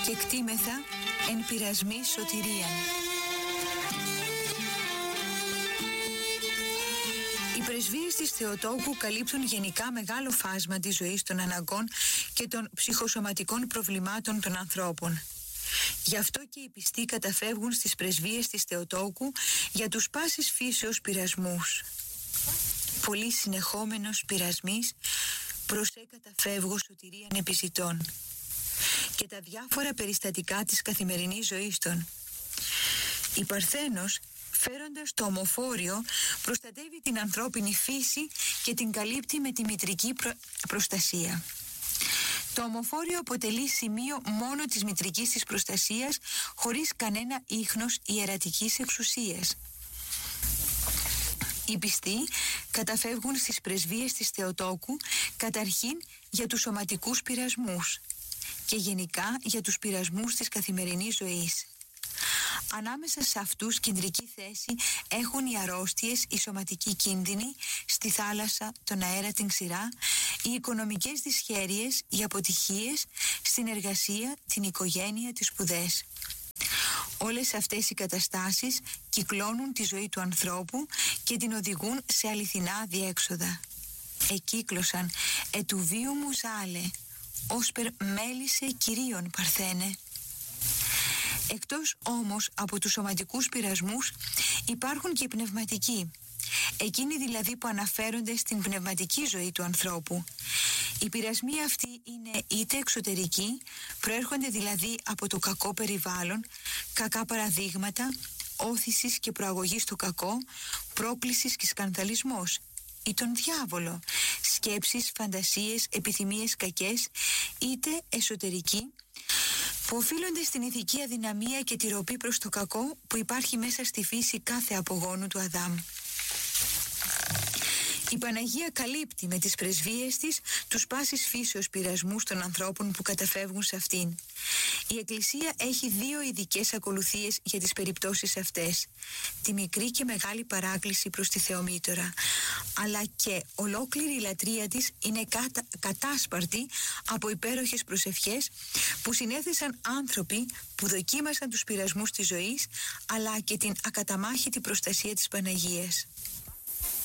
και κτήμεθα εν πειρασμή σωτηρίαν. Οι πρεσβείες της Θεοτόκου καλύπτουν γενικά μεγάλο φάσμα της ζωής των αναγκών και των ψυχοσωματικών προβλημάτων των ανθρώπων. Γι' αυτό και οι πιστοί καταφεύγουν στις πρεσβείες της Θεοτόκου για τους πάσης φύσεως πειρασμούς. Πολύ συνεχόμενος πειρασμής προσέ καταφεύγω σωτηρίαν επιζητών, και τα διάφορα περιστατικά της καθημερινής ζωής των. Η Παρθένος, φέροντας το ομοφόριο, προστατεύει την ανθρώπινη φύση και την καλύπτει με τη μητρική προστασία. Το ομοφόριο αποτελεί σημείο μόνο της μητρικής της προστασίας, χωρίς κανένα ίχνος ιερατικής εξουσίας. Οι πιστοί καταφεύγουν στις πρεσβείες της Θεοτόκου καταρχήν για τους σωματικούς πειρασμούς και γενικά για τους πειρασμούς της καθημερινής ζωής. Ανάμεσα σε αυτούς κεντρική θέση έχουν οι αρρώστιες, οι σωματικοί κίνδυνοι, στη θάλασσα, τον αέρα, την ξηρά, οι οικονομικές δυσχέρειες, οι αποτυχίες, στην εργασία, την οικογένεια, τις σπουδές. Όλες αυτές οι καταστάσεις κυκλώνουν τη ζωή του ανθρώπου και την οδηγούν σε αληθινά διέξοδα. Εκύκλωσαν ετου βίου μου ζάλε, όσπερ μέλησε κυρίων Παρθένε. Εκτός όμως από τους σωματικούς πειρασμούς υπάρχουν και οι πνευματικοί, εκείνοι δηλαδή που αναφέρονται στην πνευματική ζωή του ανθρώπου. Οι πειρασμοί αυτοί είναι είτε εξωτερικοί, προέρχονται δηλαδή από το κακό περιβάλλον, κακά παραδείγματα, όθησης και προαγωγής στο κακό, πρόκλησης και σκανδαλισμός, ή τον διάβολο, σκέψεις, φαντασίες, επιθυμίες κακές, είτε εσωτερικοί, που οφείλονται στην ηθική αδυναμία και τη ροπή προς το κακό που υπάρχει μέσα στη φύση κάθε απογόνου του Αδάμ. Η Παναγία καλύπτει με τις πρεσβείες της τους πάσης φύσεως πειρασμούς των ανθρώπων που καταφεύγουν σε αυτήν. Η Εκκλησία έχει δύο ειδικές ακολουθίες για τις περιπτώσεις αυτές: τη μικρή και μεγάλη παράκληση προς τη Θεομήτωρα, αλλά και ολόκληρη η λατρεία της είναι κατάσπαρτη από υπέροχες προσευχές που συνέθεσαν άνθρωποι που δοκίμασαν τους πειρασμούς της ζωής, αλλά και την ακαταμάχητη προστασία της Παναγίας.